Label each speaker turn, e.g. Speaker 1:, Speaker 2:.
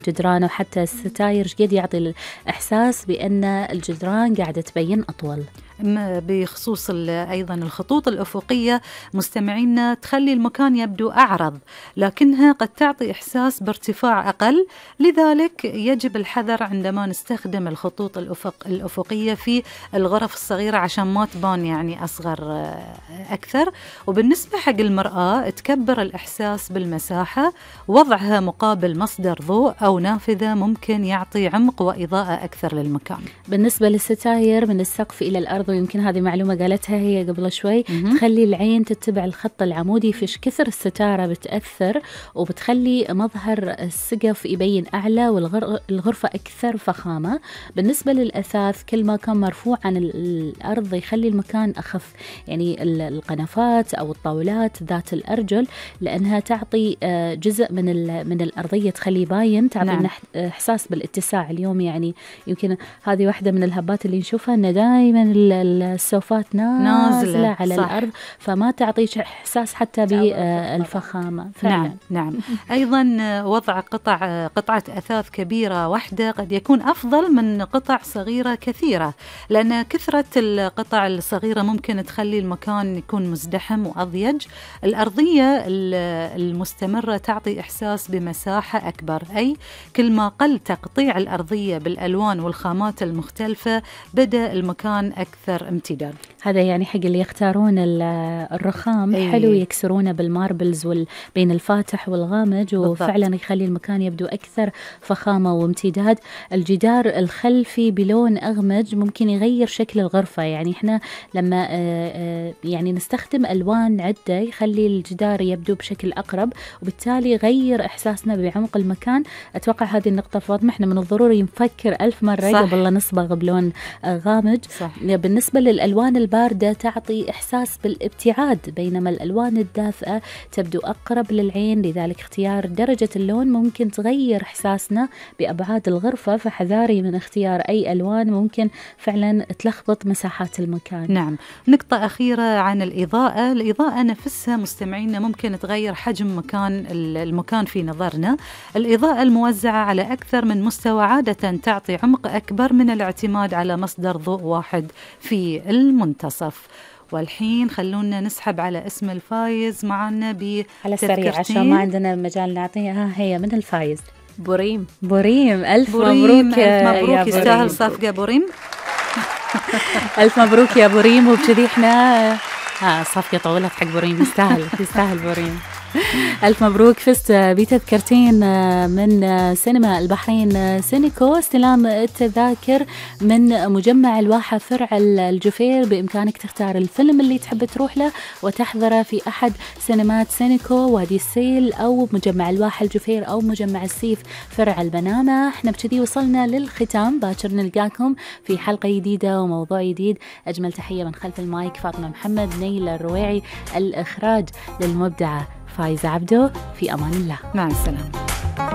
Speaker 1: جدران وحتى الستاير قد يعطي الإحساس بأن الجدران قاعدة تبين أطول.
Speaker 2: بخصوص أيضا الخطوط الأفقية مستمعينا تخلي المكان يبدو أعرض، لكنها قد تعطي إحساس بارتفاع أقل، لذلك يجب الحذر عندما نستخدم الخطوط الأفقية في الغرف الصغيرة عشان ما تبان يعني أصغر أكثر. وبالنسبة حق المرآة تكبر الإحساس بالمساحة، وضعها مقابل مصدر ضوء أو نافذة ممكن يعطي عمق وإضاءة أكثر للمكان.
Speaker 1: بالنسبة للستاير من السقف إلى الأرض، ويمكن هذه معلومة قالتها هي قبل شوي، تخلي العين تتبع الخط العمودي، فيش كثر الستارة بتأثر وبتخلي مظهر السقف يبين أعلى والغرفة أكثر فخامة. بالنسبة للأثاث كل ما كان مرفوع عن الأرض يخلي المكان أخف، يعني القنفات أو الطاولات ذات الأرجل لأنها تعطي جزء من الأرضية، تخلي باين، تعطي إحساس بالاتساع. اليوم يعني يمكن هذه واحدة من الهبات اللي نشوفها أن دائما السوفات نازلة على الأرض، فما تعطيش إحساس حتى بالفخامة.
Speaker 2: نعم. أيضا وضع قطعة أثاث كبيرة واحدة قد يكون أفضل من قطع صغيرة كثيرة، لأن كثرة القطع الصغيرة ممكن تخلي المكان يكون مزدحم وأضيج. الأرضية المستمرة تعطي إحساس بمساحة أكبر، أي كل ما قل تقطيع الأرضية بالألوان والخامات المختلفة بدأ المكان أكثر امتداد.
Speaker 1: هذا يعني حق اللي يختارون الرخام حلو يكسرونه بالماربلز بين الفاتح والغامج، وفعلا يخلي المكان يبدو أكثر فخامة وامتداد. الجدار الخلفي بلون أغمج ممكن يغير شكل الغرفة، يعني احنا لما يعني نستخدم ألوان عدة يخلي الجدار يبدو بشكل أقرب، وبالتالي يغير إحساسنا بعمق المكان. أتوقع هذه النقطة فاطمة احنا من الضروري نفكر 1000 مرة قبل لا نصبغ بلون غامج. صح. بالنسبة للألوان الباردة تعطي إحساس بالابتعاد، بينما الألوان الدافئة تبدو أقرب للعين، لذلك اختيار درجة اللون ممكن تغير إحساسنا بأبعاد الغرفة، فحذاري من اختيار أي ألوان ممكن فعلا تلخبط مساحات المكان.
Speaker 2: نعم. نقطة أخيرة عن الإضاءة نفسها مستمعينا ممكن تغير حجم المكان في نظرنا. الإضاءة الموزعة على أكثر من مستوى عادة تعطي عمق أكبر من الاعتماد على مصدر ضوء واحد في المنتصف. والحين خلونا نسحب على اسم الفايز معنا
Speaker 1: على السريع عشان ما عندنا مجال نعطيها. هي من الفايز؟
Speaker 3: بوريم.
Speaker 1: ألف مبروك.
Speaker 2: يستاهل صفقة بوريم.
Speaker 1: ألف مبروك يا بوريم. وبكذي احنا صفقة طولت حق بوريم، يستاهل بوريم. ألف مبروك، فزت بتذكرتين من سينما البحرين سينيكو. استلام التذاكر من مجمع الواحة فرع الجفير، بإمكانك تختار الفيلم اللي تحب تروح له وتحضره في أحد سينمات سينيكو وادي السيل أو مجمع الواحة الجفير أو مجمع السيف فرع البنامة. احنا بكذي وصلنا للختام، باكر نلقاكم في حلقة جديدة وموضوع جديد. أجمل تحية من خلف المايك فاطمة محمد، نيلة الرويعي، الإخراج للمبدعة فايزة عبدو. في أمان الله،
Speaker 2: مع السلامة.